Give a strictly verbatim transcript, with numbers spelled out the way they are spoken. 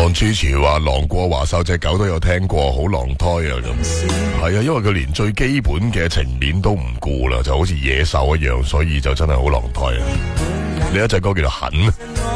黃柱廚話狼過華獸隻狗都有聽過，好狼胎啊咁。係啊，因為佢連最基本嘅情面都唔顧啦，就好似野獸一樣，所以就真係好狼胎啊。呢一隻歌叫做狠。